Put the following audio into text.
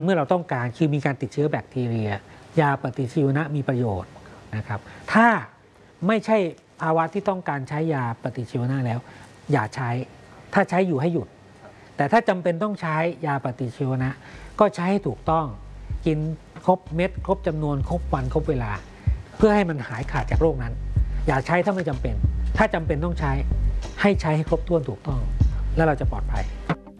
เมื่อเราต้องการคือมีการติดเชื้อแบคทีเรียยาปฏิชีวนะมีประโยชน์นะครับถ้าไม่ใช่ภาวะที่ต้องการใช้ยาปฏิชีวนะแล้วอย่าใช้ถ้าใช้อยู่ให้หยุดแต่ถ้าจำเป็นต้องใช้ยาปฏิชีวนะก็ใช้ให้ถูกต้องกินครบเม็ดครบจำนวนครบวันครบเวลาเพื่อให้มันหายขาดจากโรคนั้นอย่าใช้ถ้าไม่จำเป็นถ้าจำเป็นต้องใช้ให้ใช้ให้ครบถ้วนถูกต้องแล้วเราจะปลอดภัย